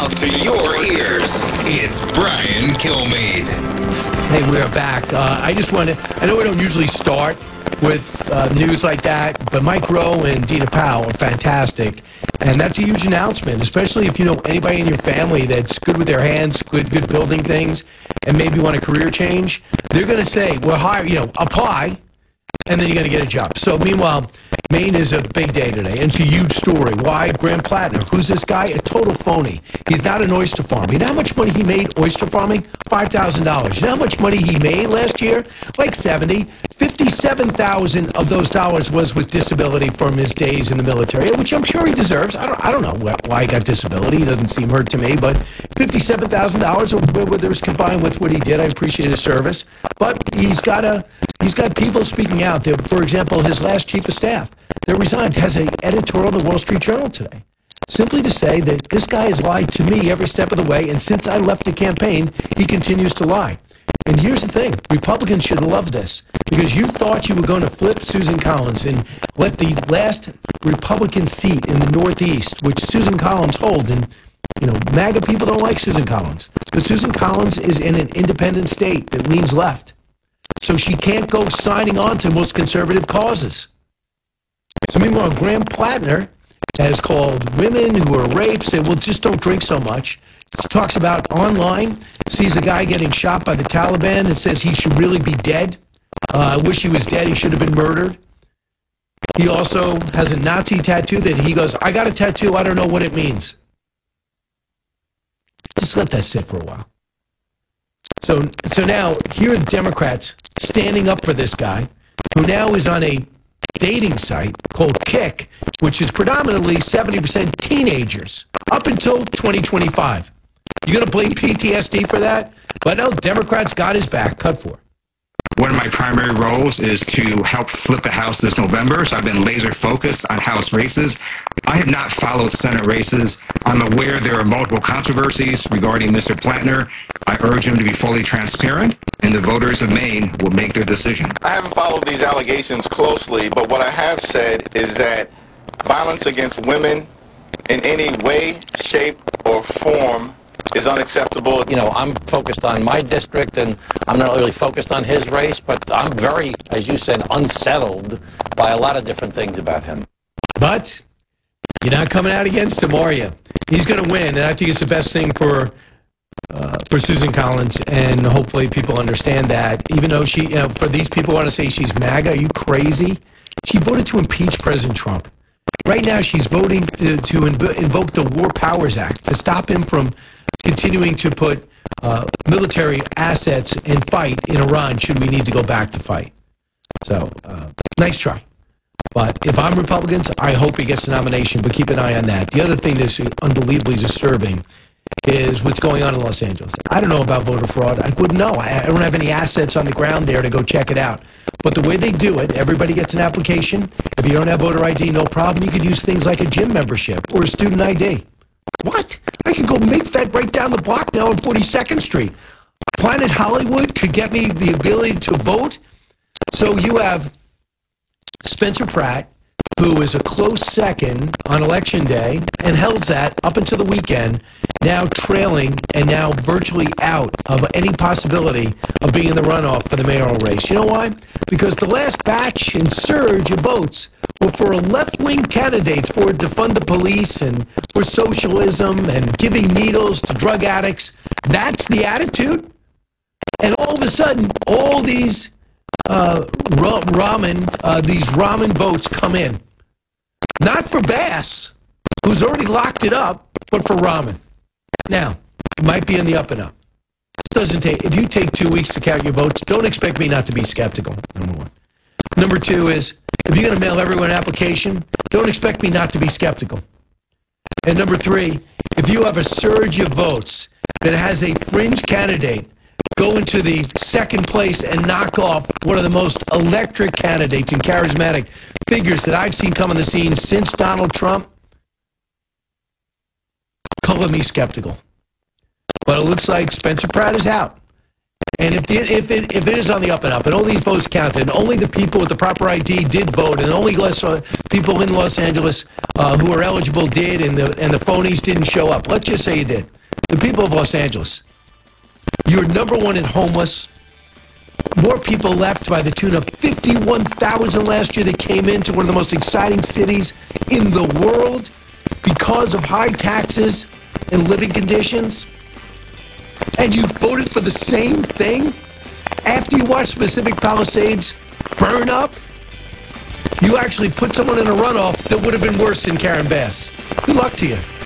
To your ears, it's Brian Kilmeade. Hey, we're back. I know we don't usually start with news like that, but Mike Rowe and Dina Powell are fantastic. And that's a huge announcement, especially if you know anybody in your family that's good with their hands, good building things, and maybe want a career change. They're going to say, we're hiring, apply, and then you're going to get a job. So meanwhile, Maine is a big day today, and it's a huge story. Why? Graham Plattner. Who's this guy? A total phony. He's not an oyster farmer. You know how much money he made oyster farming? $5,000. You know how much money he made last year? Like 70. 57,000 of those dollars was with disability from his days in the military, which I'm sure he deserves. I don't know why he got disability. He doesn't seem hurt to me, but $57,000, whether it was combined with what he did, I appreciate his service. But he's got people speaking out there. For example, his last chief of staff that resigned has an editorial in the Wall Street Journal today, simply to say that this guy has lied to me every step of the way, and since I left the campaign, he continues to lie. And here's the thing, Republicans should love this, because you thought you were going to flip Susan Collins and let the last Republican seat in the Northeast, which Susan Collins holds, and MAGA people don't like Susan Collins, but Susan Collins is in an independent state that leans left. So she can't go signing on to most conservative causes. So meanwhile, Graham Plattner has called women who are raped, say, well, just don't drink so much. He talks about online, sees a guy getting shot by the Taliban and says he should really be dead. I wish he was dead. He should have been murdered. He also has a Nazi tattoo that he goes, I got a tattoo. I don't know what it means. Just let that sit for a while. So now here are Democrats standing up for this guy, who now is on a dating site called Kick, which is predominantly 70% teenagers, up until 2025. You're going to blame PTSD for that? But no, Democrats got his back. Cut for. One of my primary roles is to help flip the House this November, so I've been laser focused on House races. I have not followed Senate races. I'm aware there are multiple controversies regarding Mr. Plattner. I urge him to be fully transparent, and the voters of Maine will make their decision. I haven't followed these allegations closely, but what I have said is that violence against women in any way, shape, or form is unacceptable. I'm focused on my district, and I'm not really focused on his race, but I'm very, as you said, unsettled by a lot of different things about him. But you're not coming out against him, are you? He's going to win, and I think it's the best thing for Susan Collins, and hopefully people understand that. Even though she, for these people who want to say she's MAGA, are you crazy? She voted to impeach President Trump. Right now, she's voting to invoke the War Powers Act to stop him from continuing to put military assets and fight in Iran should we need to go back to fight. So, nice try. But if I'm Republicans, I hope he gets the nomination, but keep an eye on that. The other thing that's unbelievably disturbing is what's going on in Los Angeles. I don't know about voter fraud. I wouldn't know. I don't have any assets on the ground there to go check it out. But the way they do it, everybody gets an application. If you don't have voter ID, no problem. You could use things like a gym membership or a student ID. What? I could go make that right down the block now on 42nd Street. Planet Hollywood could get me the ability to vote. So you have Spencer Pratt, who is a close second on Election Day and held that up until the weekend, now trailing and now virtually out of any possibility of being in the runoff for the mayoral race. You know why? Because the last batch and surge of votes were for left-wing candidates for defund the police and for socialism and giving needles to drug addicts. That's the attitude. And all of a sudden, all these ramen votes come in. Not for Bass, who's already locked it up, but for Rahman. Now, it might be in the up and up. If you take 2 weeks to count your votes, don't expect me not to be skeptical, number one. Number two is, if you're going to mail everyone an application, don't expect me not to be skeptical. And number three, if you have a surge of votes that has a fringe candidate go into the second place and knock off one of the most electric candidates and charismatic figures that I've seen come on the scene since Donald Trump, color me skeptical. But it looks like Spencer Pratt is out. And if it is on the up and up, and all these votes counted, and only the people with the proper ID did vote, and only people in Los Angeles who are eligible did, and the phonies didn't show up. Let's just say you did. The people of Los Angeles, you're number one in homeless. More people left by the tune of 51,000 last year that came into one of the most exciting cities in the world because of high taxes and living conditions. And you voted for the same thing after you watched Pacific Palisades burn up? You actually put someone in a runoff that would have been worse than Karen Bass. Good luck to you.